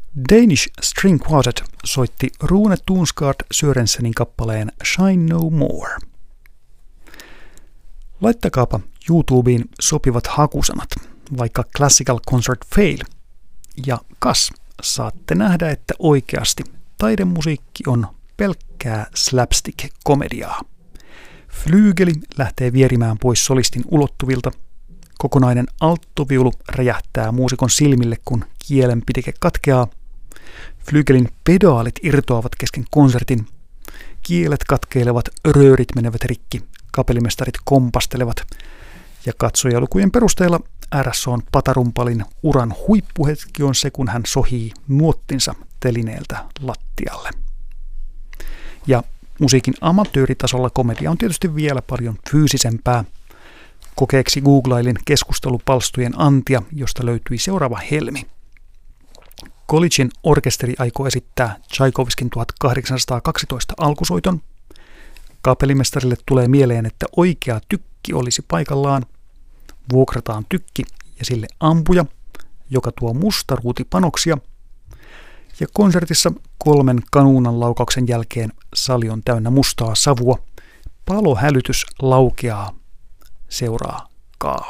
Danish String Quartet soitti Rune Tunsgaard Sørensenin kappaleen Shine No More. Laittakaapa YouTubeen sopivat hakusanat, vaikka Classical Concert Fail, ja kas, saatte nähdä, että oikeasti taidemusiikki on pelkkää slapstick-komediaa. Flyygeli lähtee vierimään pois solistin ulottuvilta, kokonainen alttoviulu räjähtää muusikon silmille, kun kielenpidike katkeaa, flyygelin pedaalit irtoavat kesken konsertin, kielet katkeilevat, röörit menevät rikki, kapellimestarit kompastelevat, ja katsojalukujen perusteella RSO:n patarumpalin uran huippuhetki on se, kun hän sohii nuottinsa telineeltä lattialle. Ja musiikin amatööritasolla komedia on tietysti vielä paljon fyysisempää. Kokeeksi googlailin keskustelupalstojen antia, josta löytyi seuraava helmi. Collegein orkesteri aikoo esittää Tchaikovskin 1812 alkusoiton. Kapellimestarille tulee mieleen, että oikea tykki olisi paikallaan. Vuokrataan tykki ja sille ampuja, joka tuo mustaruutipanoksia. Ja konsertissa 3 kanuunan laukauksen jälkeen sali on täynnä mustaa savua. Palohälytys laukeaa. Seuraa kaaos.